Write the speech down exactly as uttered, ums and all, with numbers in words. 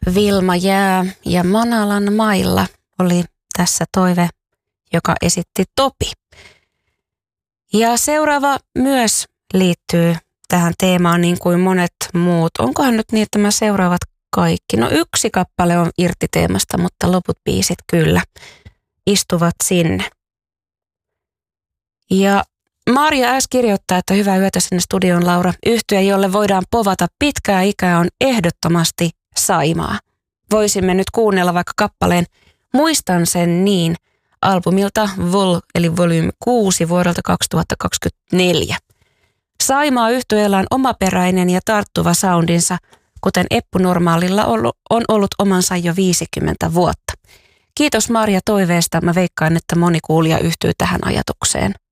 Vilma Jää ja Manalan mailla oli tässä toive, joka esitti Topi. Ja seuraava myös liittyy tähän teemaan niin kuin monet muut. Onkohan nyt niin, että nämä seuraavat kaikki? No yksi kappale on irti teemasta, mutta loput biisit kyllä istuvat sinne. Ja Marja S. kirjoittaa, että hyvää yötä sinne studioon, Laura. Yhtye, jolle voidaan povata pitkää ikää, on ehdottomasti Saimaa. Voisimme nyt kuunnella vaikka kappaleen Muistan sen niin albumilta Vol, eli Volume kuusi vuodelta kaksituhattakaksikymmentäneljä. Saimaa yhtyeellä on omaperäinen ja tarttuva soundinsa, kuten Eppu Normaalilla on ollut omansa jo viisikymmentä vuotta. Kiitos Marja toiveesta. Mä veikkaan, että moni kuulija yhtyy tähän ajatukseen.